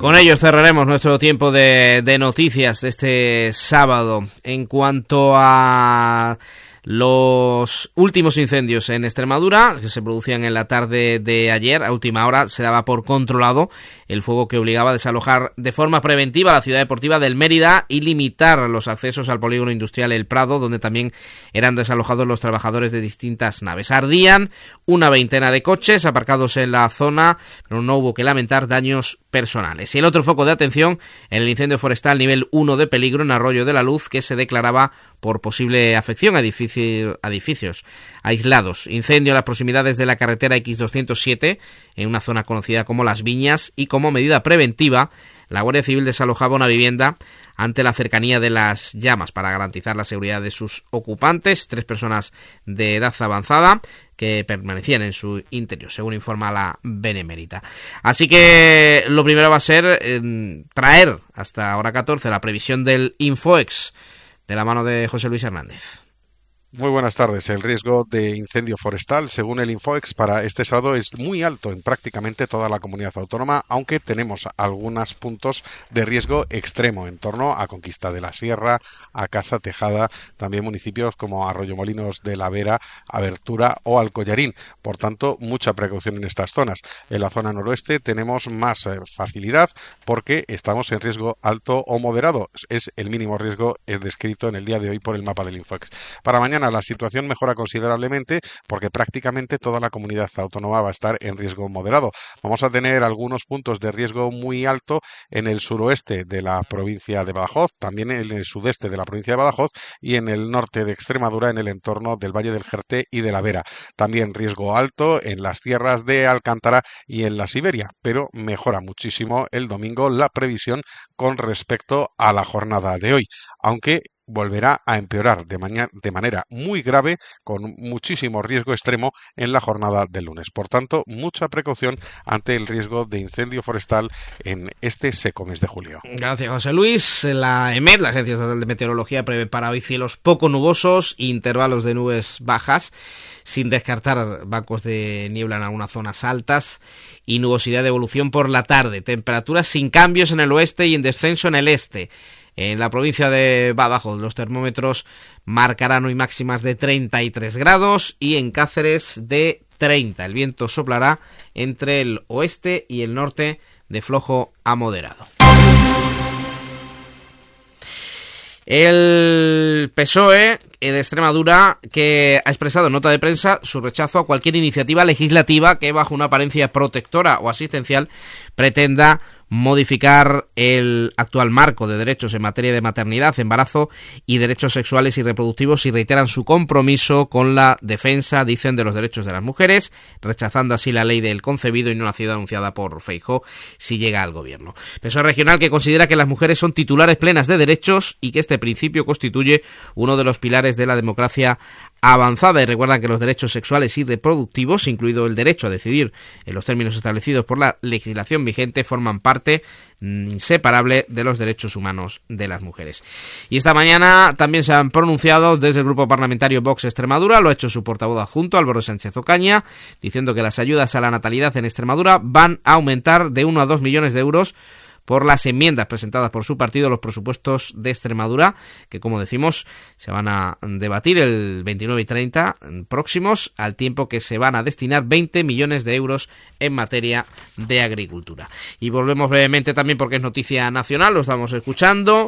Con ellos cerraremos nuestro tiempo de noticias de este sábado. En cuanto a los últimos incendios en Extremadura, que se producían en la tarde de ayer, a última hora se daba por controlado el fuego que obligaba a desalojar de forma preventiva la ciudad deportiva del Mérida y limitar los accesos al polígono industrial El Prado, donde también eran desalojados los trabajadores de distintas naves. Ardían una veintena de coches aparcados en la zona, pero no hubo que lamentar daños personales. Y el otro foco de atención en el incendio forestal nivel 1 de peligro en Arroyo de la Luz, que se declaraba por posible afección a edificios aislados. Incendio en las proximidades de la carretera X207, en una zona conocida como Las Viñas, y como medida preventiva, la Guardia Civil desalojaba una vivienda ante la cercanía de las llamas para garantizar la seguridad de sus ocupantes, 3 personas de edad avanzada que permanecían en su interior, según informa la Benemérita. Así que lo primero va a ser traer hasta hora 14 la previsión del Infoex, de la mano de José Luis Hernández. Muy buenas tardes. El riesgo de incendio forestal, según el Infoex, para este sábado es muy alto en prácticamente toda la comunidad autónoma, aunque tenemos algunos puntos de riesgo extremo en torno a Conquista de la Sierra, a Casa Tejada, también municipios como Arroyomolinos de la Vera, Abertura o Alcollarín. Por tanto, mucha precaución en estas zonas. En la zona noroeste tenemos más facilidad porque estamos en riesgo alto o moderado. Es el mínimo riesgo descrito en el día de hoy por el mapa del Infoex. Para mañana la situación mejora considerablemente porque prácticamente toda la comunidad autónoma va a estar en riesgo moderado. Vamos a tener algunos puntos de riesgo muy alto en el suroeste de la provincia de Badajoz, también en el sudeste de la provincia de Badajoz y en el norte de Extremadura, en el entorno del Valle del Jerte y de la Vera. También riesgo alto en las tierras de Alcántara y en la Siberia, pero mejora muchísimo el domingo la previsión con respecto a la jornada de hoy, aunque volverá a empeorar de manera muy grave, con muchísimo riesgo extremo en la jornada del lunes. Por tanto, mucha precaución ante el riesgo de incendio forestal en este seco mes de julio. Gracias, José Luis. La EMET, la Agencia Estatal de Meteorología, prevé para hoy cielos poco nubosos, intervalos de nubes bajas, sin descartar bancos de niebla en algunas zonas altas y nubosidad de evolución por la tarde. Temperaturas sin cambios en el oeste y en descenso en el este. En la provincia de Badajoz los termómetros marcarán hoy máximas de 33 grados y en Cáceres de 30. El viento soplará entre el oeste y el norte de flojo a moderado. El PSOE de Extremadura, que ha expresado en nota de prensa su rechazo a cualquier iniciativa legislativa que bajo una apariencia protectora o asistencial pretenda modificar el actual marco de derechos en materia de maternidad, embarazo y derechos sexuales y reproductivos, y reiteran su compromiso con la defensa, dicen, de los derechos de las mujeres, rechazando así la ley del concebido y no nacido anunciada por Feijóo si llega al gobierno. PSOE regional, que considera que las mujeres son titulares plenas de derechos y que este principio constituye uno de los pilares de la democracia avanzada, y recuerdan que los derechos sexuales y reproductivos, incluido el derecho a decidir en los términos establecidos por la legislación vigente, forman parte inseparable de los derechos humanos de las mujeres. Y esta mañana también se han pronunciado desde el grupo parlamentario Vox Extremadura, lo ha hecho su portavoz adjunto, Álvaro Sánchez Ocaña, diciendo que las ayudas a la natalidad en Extremadura van a aumentar de 1 a 2 millones de euros por las enmiendas presentadas por su partido a los presupuestos de Extremadura, que, como decimos, se van a debatir el 29 y 30 próximos, al tiempo que se van a destinar 20 millones de euros en materia de agricultura. Y volvemos brevemente también, porque es noticia nacional, lo estamos escuchando,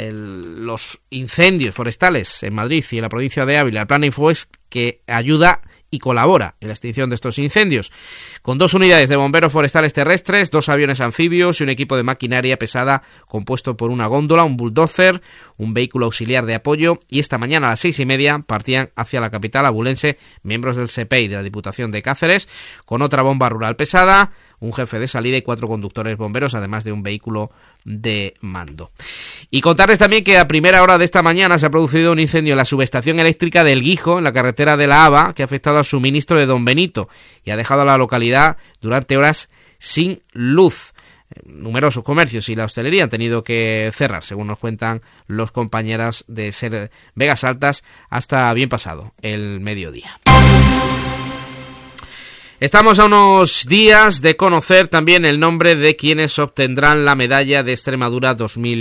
los incendios forestales en Madrid y en la provincia de Ávila. El Plan Infoex, que ayuda y colabora en la extinción de estos incendios, con 2 unidades de bomberos forestales terrestres, 2 aviones anfibios y un equipo de maquinaria pesada compuesto por una góndola, un bulldozer, un vehículo auxiliar de apoyo, y esta mañana a las 6:30 partían hacia la capital abulense miembros del SEPEI de la Diputación de Cáceres, con otra bomba rural pesada, un jefe de salida y 4 conductores bomberos, además de un vehículo de mando. Y contarles también que a primera hora de esta mañana se ha producido un incendio en la subestación eléctrica del Guijo, en la carretera de la Haba, que ha afectado al suministro de Don Benito y ha dejado a la localidad durante horas sin luz. Numerosos comercios y la hostelería han tenido que cerrar, según nos cuentan los compañeros de Ser Vegas Altas, hasta bien pasado el mediodía. Estamos a unos días de conocer también el nombre de quienes obtendrán la medalla de Extremadura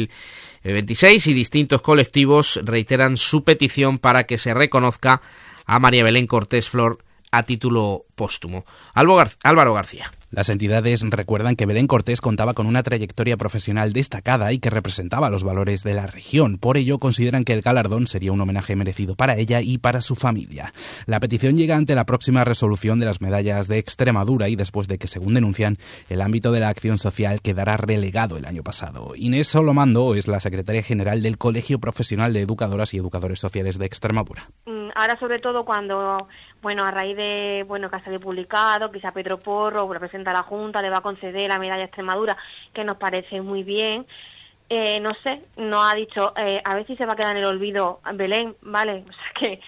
2026 y distintos colectivos reiteran su petición para que se reconozca a María Belén Cortés Flor a título póstumo. Álvaro García. Las entidades recuerdan que Belén Cortés contaba con una trayectoria profesional destacada y que representaba los valores de la región. Por ello, consideran que el galardón sería un homenaje merecido para ella y para su familia. La petición llega ante la próxima resolución de las medallas de Extremadura y después de que, según denuncian, el ámbito de la acción social quedará relegado el año pasado. Inés Solomando es la secretaria general del Colegio Profesional de Educadoras y Educadores Sociales de Extremadura. Ahora, sobre todo, cuando, a raíz de, que ha salido publicado, quizá Pedro Porro representa a la Junta, le va a conceder la medalla Extremadura, que nos parece muy bien. No sé, nos ha dicho, a ver si se va a quedar en el olvido Belén, ¿vale? O sea que,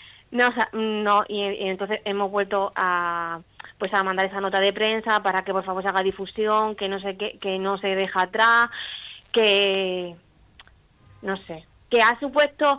y entonces hemos vuelto a mandar esa nota de prensa para que por favor se haga difusión, que no se deja atrás, que, no sé, que ha supuesto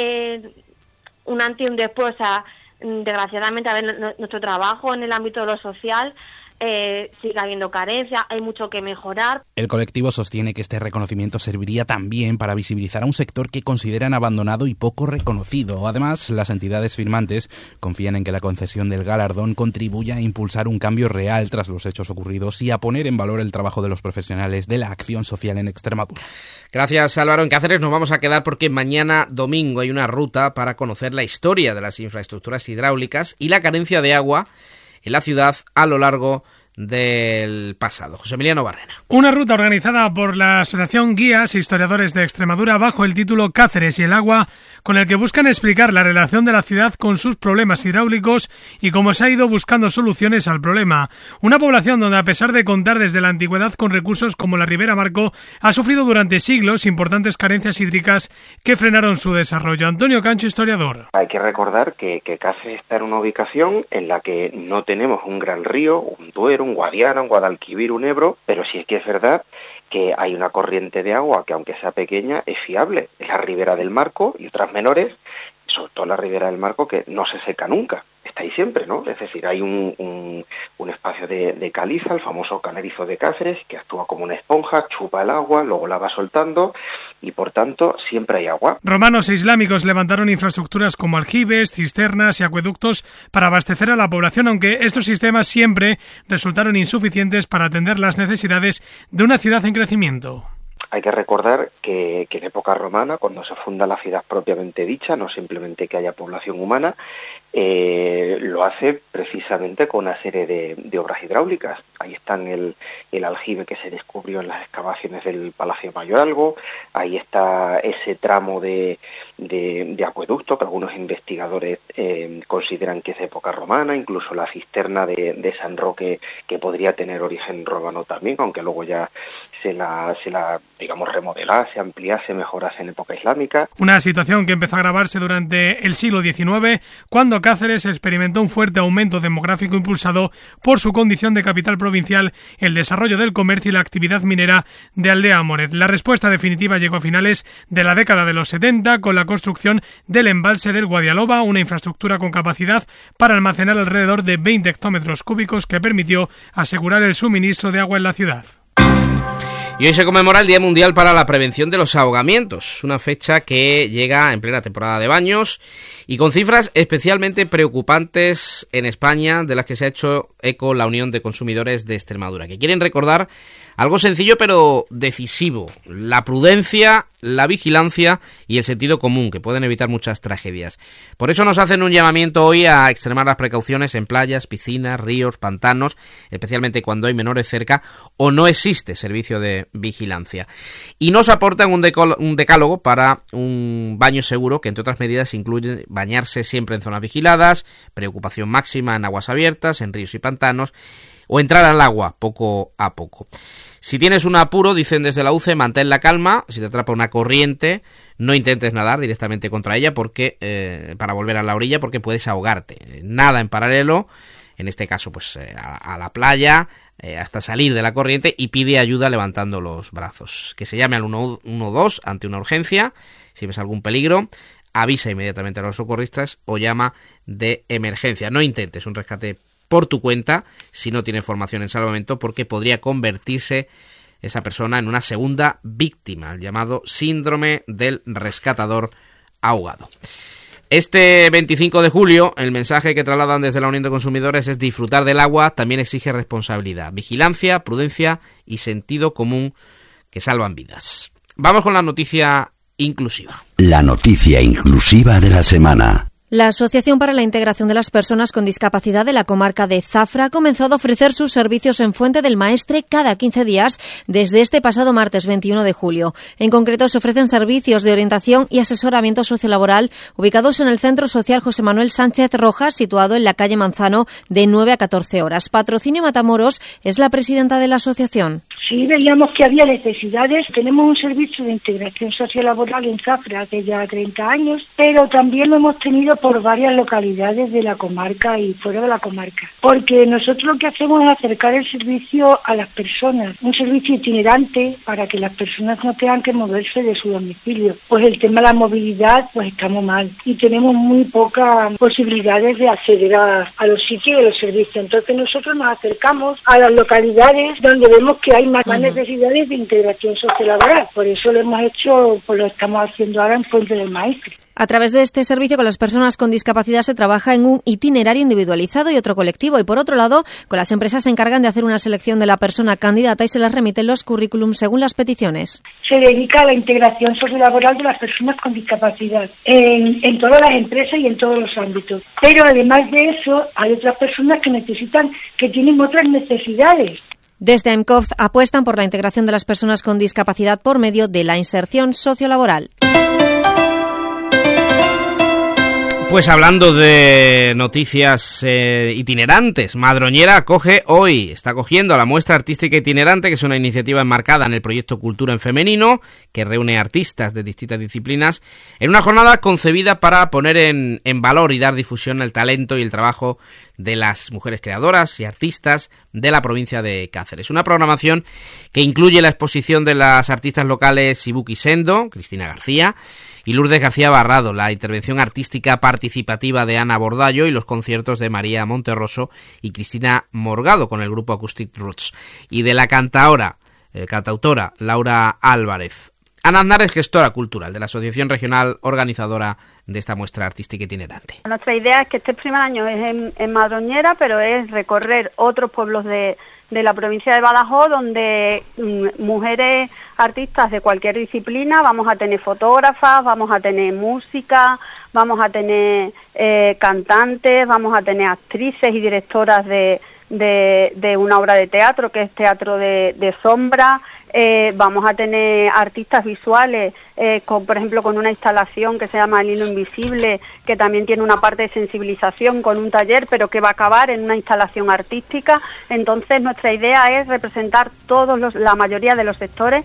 un antes y un después. O sea, desgraciadamente, a ver, nuestro trabajo en el ámbito de lo social sigue habiendo carencia, hay mucho que mejorar. El colectivo sostiene que este reconocimiento serviría también para visibilizar a un sector que consideran abandonado y poco reconocido. Además, las entidades firmantes confían en que la concesión del galardón contribuya a impulsar un cambio real tras los hechos ocurridos y a poner en valor el trabajo de los profesionales de la acción social en Extremadura. Gracias, Álvaro. En Cáceres nos vamos a quedar porque mañana domingo hay una ruta para conocer la historia de las infraestructuras hidráulicas y la carencia de agua en la ciudad a lo largo del pasado. José Emiliano Barrena. Una ruta organizada por la Asociación Guías e Historiadores de Extremadura bajo el título Cáceres y el agua, con el que buscan explicar la relación de la ciudad con sus problemas hidráulicos y cómo se ha ido buscando soluciones al problema. Una población donde, a pesar de contar desde la antigüedad con recursos como la Ribera Marco, ha sufrido durante siglos importantes carencias hídricas que frenaron su desarrollo. Antonio Cancho, historiador. Hay que recordar que Cáceres está en una ubicación en la que no tenemos un gran río, un Duero, un Guadiana, un Guadalquivir, un Ebro, pero sí es que es verdad que hay una corriente de agua que, aunque sea pequeña, es fiable. Es la Ribera del Marco y otras menores, sobre todo la Ribera del Marco, que no se seca nunca, está ahí siempre, ¿no? Es decir, hay un espacio de caliza, el famoso canerizo de Cáceres, que actúa como una esponja, chupa el agua, luego la va soltando y, por tanto, siempre hay agua. Romanos e islámicos levantaron infraestructuras como aljibes, cisternas y acueductos para abastecer a la población, aunque estos sistemas siempre resultaron insuficientes para atender las necesidades de una ciudad en crecimiento. Hay que recordar que en época romana, cuando se funda la ciudad propiamente dicha, no simplemente que haya población humana, lo hace precisamente con una serie de obras hidráulicas. Ahí están el aljibe que se descubrió en las excavaciones del Palacio Mayorazgo, ahí está ese tramo de acueducto que algunos investigadores consideran que es de época romana, incluso la cisterna de San Roque, que podría tener origen romano también, aunque luego ya se la digamos, remodelase, ampliase, mejorase en época islámica. Una situación que empezó a agravarse durante el siglo XIX, cuando Cáceres experimentó un fuerte aumento demográfico impulsado por su condición de capital provincial, el desarrollo del comercio y la actividad minera de Aldea Moret. La respuesta definitiva llegó a finales de la década de los 70 con la construcción del embalse del Guadialoba, una infraestructura con capacidad para almacenar alrededor de 20 hectómetros cúbicos que permitió asegurar el suministro de agua en la ciudad. Y hoy se conmemora el Día Mundial para la Prevención de los Ahogamientos, una fecha que llega en plena temporada de baños y con cifras especialmente preocupantes en España, de las que se ha hecho eco la Unión de Consumidores de Extremadura, que quieren recordar algo sencillo pero decisivo: la prudencia, la vigilancia y el sentido común, que pueden evitar muchas tragedias. Por eso nos hacen un llamamiento hoy a extremar las precauciones en playas, piscinas, ríos, pantanos, especialmente cuando hay menores cerca o no existe servicio de vigilancia. Y nos aportan un decálogo para un baño seguro, que entre otras medidas incluye bañarse siempre en zonas vigiladas, preocupación máxima en aguas abiertas, en ríos y pantanos, o entrar al agua poco a poco. Si tienes un apuro, dicen desde la UCE, mantén la calma. Si te atrapa una corriente, no intentes nadar directamente contra ella para volver a la orilla, porque puedes ahogarte. Nada en paralelo, en este caso pues a la playa, hasta salir de la corriente, y pide ayuda levantando los brazos. Que se llame al 112 ante una urgencia. Si ves algún peligro, avisa inmediatamente a los socorristas o llama de emergencia. No intentes un rescate por tu cuenta si no tienes formación en salvamento, porque podría convertirse esa persona en una segunda víctima, el llamado síndrome del rescatador ahogado. Este 25 de julio, el mensaje que trasladan desde la Unión de Consumidores es: disfrutar del agua también exige responsabilidad, vigilancia, prudencia y sentido común que salvan vidas. Vamos con la noticia inclusiva. La noticia inclusiva de la semana. La Asociación para la Integración de las Personas con Discapacidad de la comarca de Zafra ha comenzado a ofrecer sus servicios en Fuente del Maestre cada 15 días desde este pasado martes 21 de julio. En concreto, se ofrecen servicios de orientación y asesoramiento sociolaboral ubicados en el Centro Social José Manuel Sánchez Rojas, situado en la calle Manzano, de 9 a 14 horas. Patrocinio Matamoros es la presidenta de la asociación. Sí, veíamos que había necesidades. Tenemos un servicio de integración sociolaboral en Zafra hace ya 30 años, pero también lo hemos tenido por varias localidades de la comarca y fuera de la comarca. Porque nosotros lo que hacemos es acercar el servicio a las personas, un servicio itinerante para que las personas no tengan que moverse de su domicilio. Pues el tema de la movilidad, pues estamos mal y tenemos muy pocas posibilidades de acceder a los sitios de los servicios. Entonces nosotros nos acercamos a las localidades donde vemos que hay más necesidades de integración sociolaboral. Por eso lo hemos hecho, pues lo estamos haciendo ahora en Fuente del Maestre. A través de este servicio con las personas con discapacidad se trabaja en un itinerario individualizado y otro colectivo, y por otro lado, con las empresas se encargan de hacer una selección de la persona candidata y se les remiten los currículums según las peticiones. Se dedica a la integración sociolaboral de las personas con discapacidad en todas las empresas y en todos los ámbitos. Pero además de eso, hay otras personas que tienen otras necesidades. Desde AIMCOF apuestan por la integración de las personas con discapacidad por medio de la inserción sociolaboral. Pues hablando de noticias itinerantes, Madroñera está acogiendo a la muestra artística itinerante, que es una iniciativa enmarcada en el proyecto Cultura en Femenino, que reúne artistas de distintas disciplinas, en una jornada concebida para poner en valor y dar difusión al talento y el trabajo de las mujeres creadoras y artistas de la provincia de Cáceres. Una programación que incluye la exposición de las artistas locales Ibuki Sendo, Cristina García, y Lourdes García Barrado, la intervención artística participativa de Ana Bordallo y los conciertos de María Monterroso y Cristina Morgado con el grupo Acoustic Roots, y de la cantautora Laura Álvarez. Ana Aznar es gestora cultural de la Asociación Regional organizadora de esta muestra artística itinerante. Nuestra idea es que este primer año es en Madroñera, pero es recorrer otros pueblos de la provincia de Badajoz, donde mujeres artistas de cualquier disciplina, vamos a tener fotógrafas, vamos a tener música, vamos a tener cantantes, vamos a tener actrices y directoras de una obra de teatro, que es teatro de sombra. Vamos a tener artistas visuales, por ejemplo, con una instalación que se llama El Hilo Invisible, que también tiene una parte de sensibilización con un taller, pero que va a acabar en una instalación artística. Entonces, nuestra idea es representar la mayoría de los sectores.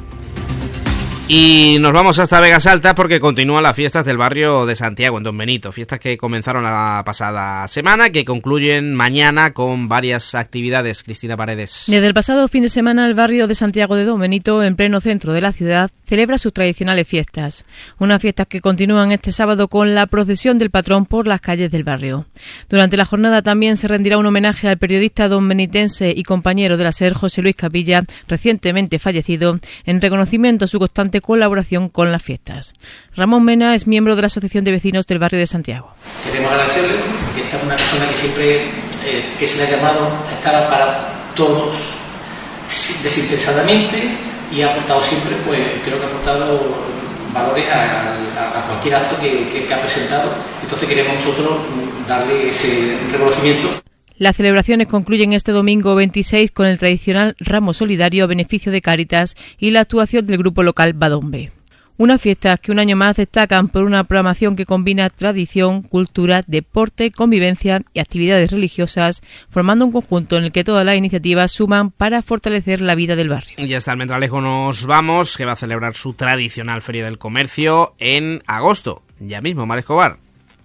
Y nos vamos hasta Vegas Altas porque continúan las fiestas del barrio de Santiago, en Don Benito. Fiestas que comenzaron la pasada semana, que concluyen mañana con varias actividades. Cristina Paredes. Desde el pasado fin de semana, el barrio de Santiago de Don Benito, en pleno centro de la ciudad, celebra sus tradicionales fiestas. Unas fiestas que continúan este sábado con la procesión del patrón por las calles del barrio. Durante la jornada también se rendirá un homenaje al periodista donbenitense y compañero de la SER, José Luis Capilla, recientemente fallecido, en reconocimiento a su constante colaboración con las fiestas. Ramón Mena es miembro de la Asociación de Vecinos del barrio de Santiago. Queremos agradecerle, porque esta es una persona que siempre, que se le ha llamado a estar para todos desinteresadamente, y ha aportado siempre, pues creo que ha aportado valores a cualquier acto que ha presentado. Entonces queremos nosotros darle ese reconocimiento. Las celebraciones concluyen este domingo 26 con el tradicional ramo solidario a beneficio de Cáritas y la actuación del grupo local Badombe. Unas fiestas que un año más destacan por una programación que combina tradición, cultura, deporte, convivencia y actividades religiosas, formando un conjunto en el que todas las iniciativas suman para fortalecer la vida del barrio. Y hasta Almendralejo nos vamos, que va a celebrar su tradicional Feria del Comercio en agosto. Ya mismo, Mar Escobar.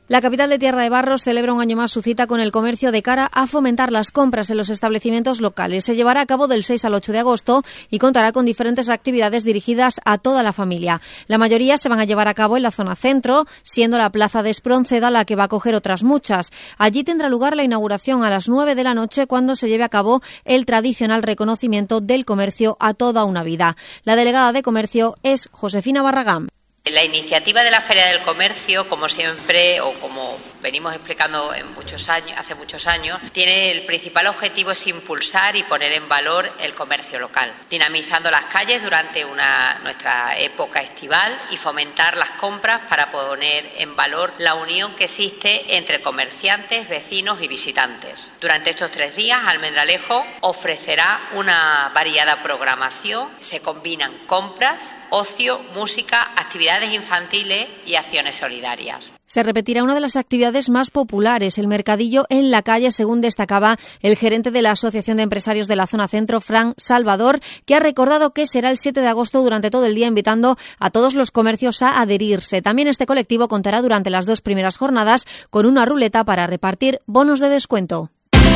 La capital de Tierra de Barros celebra un año más su cita con el comercio de cara a fomentar las compras en los establecimientos locales. Se llevará a cabo del 6 al 8 de agosto y contará con diferentes actividades dirigidas a toda la familia. La mayoría se van a llevar a cabo en la zona centro, siendo la Plaza de Espronceda la que va a acoger otras muchas. Allí tendrá lugar la inauguración a las 9 de la noche cuando se lleve a cabo el tradicional reconocimiento del comercio a toda una vida. La delegada de Comercio es Josefina Barragán. La iniciativa de la Feria del Comercio, como siempre, o como venimos explicando hace muchos años, tiene el principal objetivo es impulsar y poner en valor el comercio local, dinamizando las calles durante nuestra época estival y fomentar las compras para poner en valor la unión que existe entre comerciantes, vecinos y visitantes. Durante estos 3 días, Almendralejo ofrecerá una variada programación, se combinan compras, ocio, música, actividades infantiles y acciones solidarias. Se repetirá una de las actividades más populares, el mercadillo en la calle, según destacaba el gerente de la Asociación de Empresarios de la Zona Centro, Fran Salvador, que ha recordado que será el 7 de agosto durante todo el día, invitando a todos los comercios a adherirse. También este colectivo contará durante las 2 primeras jornadas con una ruleta para repartir bonos de descuento.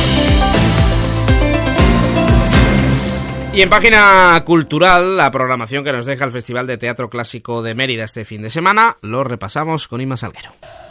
Y en página cultural, la programación que nos deja el Festival de Teatro Clásico de Mérida este fin de semana, lo repasamos con Inma Salguero.